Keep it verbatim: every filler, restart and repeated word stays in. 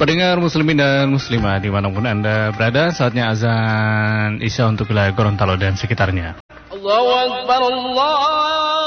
Pendengar muslimin dan muslimah dimanapun Anda berada, saatnya azan Isya untuk wilayah Gorontalo dan sekitarnya. Allahu Akbar, Allah.